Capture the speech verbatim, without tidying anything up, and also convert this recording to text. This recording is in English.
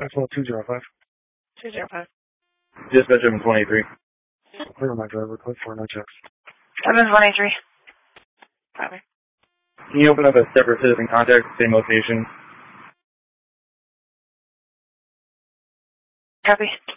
Maxwell two zero five. two zero five. Dispatch seven twenty-three. Clear my driver, code four, no checks. seven twenty-three. Copy. Can you open up a separate citizen contact, same location? Copy.